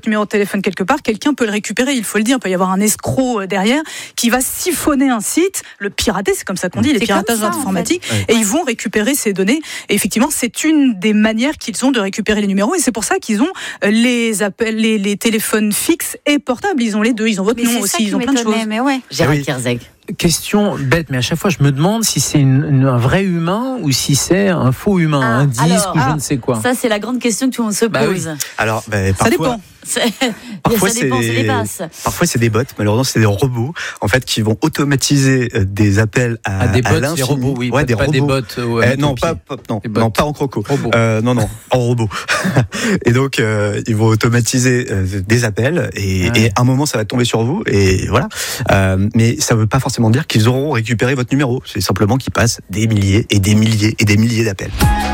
votre numéro de téléphone quelque part, quelqu'un peut le récupérer, il faut le dire. Il peut y avoir un escroc derrière qui va siphonner un site, le pirater, c'est comme ça qu'on dit, les piratages informatiques, et ils vont récupérer ces données. Et effectivement, c'est une des manières qu'ils ont de récupérer les numéros, et c'est pour ça qu'ils ont les appels, les téléphones fixes et portables. Ils ont les deux, ils ont votre nom aussi, ils ont plein de choses. Mais ouais. Gérard Kierzeg. Question bête, mais à chaque fois je me demande si c'est un vrai humain ou si c'est un faux humain, un disque ou je ne sais quoi. Ça, c'est la grande question que tout le monde se pose. Oui. Alors, ça dépend. Parfois, ça dépend, c'est des passes. Parfois, c'est des bots. Malheureusement, c'est des robots en fait qui vont automatiser des appels à des bots, l'infini. des robots, oui, ouais, des pas robots. Des bots. Non, pas en croco. Non, en robot. Et donc, ils vont automatiser des appels et à un moment, ça va tomber sur vous et voilà. Mais ça ne veut pas forcément dire qu'ils auront récupéré votre numéro. C'est simplement qu'ils passent des milliers et des milliers et des milliers d'appels.